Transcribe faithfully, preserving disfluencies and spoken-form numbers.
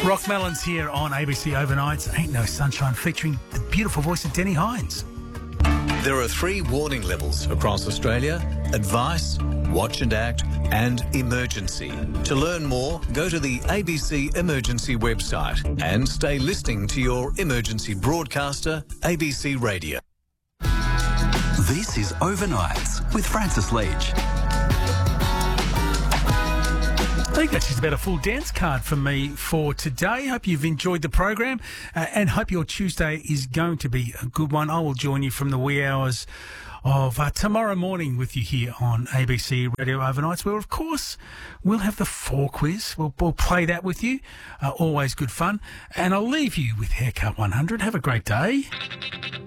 Rock Melons here on A B C Overnights. Ain't No Sunshine, featuring the beautiful voice of Denny Hines. There are three warning levels across Australia: advice, watch and act, and emergency. To learn more, go to the A B C Emergency website and stay listening to your emergency broadcaster, A B C Radio. This is Overnights with Francis Leach. I think that's just about a full dance card for me for today. Hope you've enjoyed the program uh, and hope your Tuesday is going to be a good one. I will join you from the wee hours of uh, tomorrow morning with you here on A B C Radio Overnights, where, of course, we'll have the four quiz. We'll, we'll play that with you. Uh, always good fun. And I'll leave you with Haircut one hundred. Have a great day.